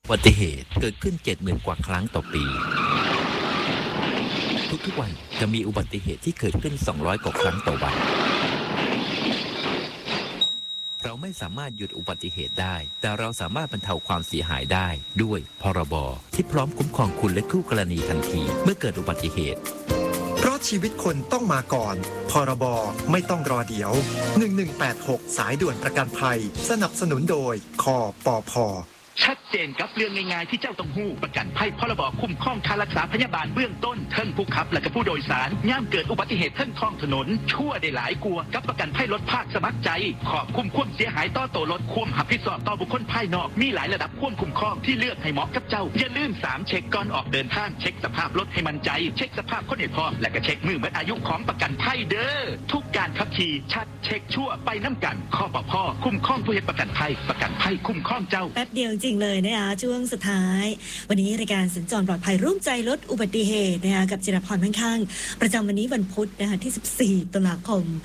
อุบัติเหตุเกิดขึ้น 70,000 กว่าครั้งต่อปี ทุกๆวันจะมีอุบัติเหตุที่เกิดขึ้น 200 กว่าครั้งต่อวัน เราไม่สามารถหยุดอุบัติเหตุได้ แต่เราสามารถบรรเทาความเสียหายได้ด้วยพรบที่พร้อมคุ้มครองคุณและคู่กรณีทันทีเมื่อเกิดอุบัติเหตุเพราะชีวิตคนต้องมาก่อน พรบไม่ต้องรอเดี๋ยว 1186 สายด่วนประกันภัย สนับสนุนโดย คปพ. ชัดเจนกับเรื่องง่ายๆที่เจ้าต้องหู้ประกันภัยพรบคุ้มครองค่ารักษาพยาบาลเบื้องต้นเทิงผู้ขับและก็ผู้โดยสารย่ามเกิดอุบัติเหตุเทิงท้องถนนชั่วได้หลายกลัวกับประกันภัยรถภาคสมัครใจขอบคุ้มความเสียหายต่อตัวรถควมหับผิดชอบต่อบุคคลภายนอกมีหลายระดับควบคุ้มครองที่เลือกให้เหมาะกับเจ้าอย่าลืม3เช็คก่อนออกเดินทางเช็คสภาพรถให้มั่นใจเช็คสภาพคนให้พร้อมและก็เช็คมือหมดอายุของประกันภัยเด้อทุกการขับขี่ชัดเช็คชั่วไปน้ำกันคปพคุ้มครองผู้เฮ็ดประกันภัยคุ้มครองเจ้าแป๊บเดียวจริงเลยนะคะช่วงสุดท้ายวันนี้รายการสัญจรปลอดภัยร่วมใจลดอุบัติเหตุนะคะกับจิรพรมั่งคั่งประจำวันนี้วันพุธนะคะที่14ตุลาคม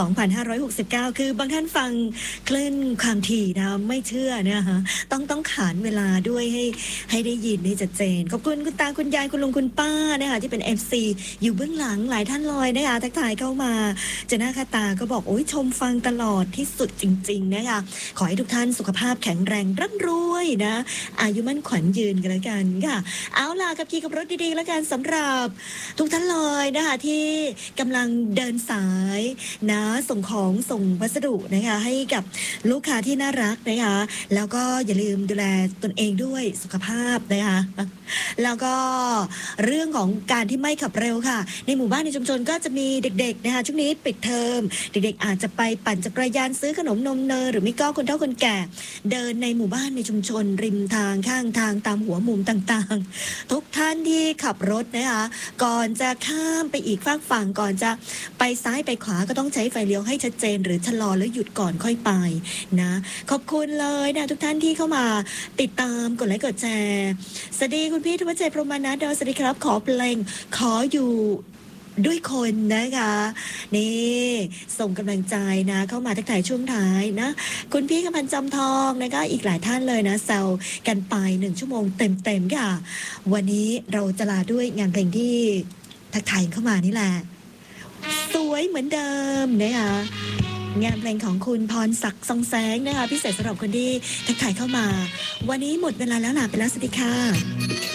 2569คือบางท่านฟังคลื่นความถี่นะไม่เชื่อนะคะต้องขานเวลาด้วยให้ได้ยินให้ชัดเจนขอบคุณคุณตาคุณยายคุณลุงคุณป้านะคะที่เป็น FC อยู่เบื้องหลังหลายท่านเลยนะคะทักทายเข้ามาเจาหน้าค่าตาก็บอกโอ้ยชมฟังตลอดที่สุดจริงๆนะคะขอให้ทุกท่านสุขภาพแข็งแรงร่ำรวยนะอายุมั่นขวัญยืนกันแล้วกันค่ะเอาล่ะกับขี่กับรถดีๆแล้วกันสำหรับทุกท่านเลยนะคะที่กำลังเดินสายนะส่งของส่งพัสดุนะคะให้กับลูกค้าที่น่ารักนะคะแล้วก็อย่าลืมดูแลตนเองด้วยสุขภาพนะคะแล้วก็เรื่องของการที่ไม่ขับเร็วค่ะในหมู่บ้านในชุมชนก็จะมีเด็กๆนะคะช่วงนี้ปิดเทอมเด็กๆอาจจะไปปั่นจักรยานซื้อขนมนมเนยหรือไม่ก็คนเฒ่าคนแก่เดินในหมู่บ้านในชุมชนริมทางข้างทางตามหัวมุมต่างๆทุกท่านที่ขับรถนะคะก่อนจะข้ามไปอีกฝั่งก่อนจะไปซ้ายไปขวาก็ต้องใช้ไฟเลี้ยวให้ชัดเจนหรือชะลอแล้วหยุดก่อนค่อยไปนะขอบคุณเลยนะทุกท่านที่เข้ามาติดตามกดไลค์กดแชร์สวัสดีคุณพี่ธวัชชัยพรหมานัสสวัสดีครับขอเพลงขออยู่ด้วยคนนะคะนี่ส่งกำลังใจนะเข้ามาทักทายช่วงท้ายนะคุณพี่กำพันจำทองนะคะอีกหลายท่านเลยนะแซวกันไป1ชั่วโมงเต็มๆค่ะวันนี้เราจะลาด้วยงานเพลงที่ทักทายเข้ามานี่แหละสวยเหมือนเดิมนะคะงานเพลงของคุณพรศักดิ์ทรงแสงนะคะพิเศษสำหรับคนที่ทักทายเข้ามาวันนี้หมดเวลาแล้วลาไปแล้วสวัสดีค่ะ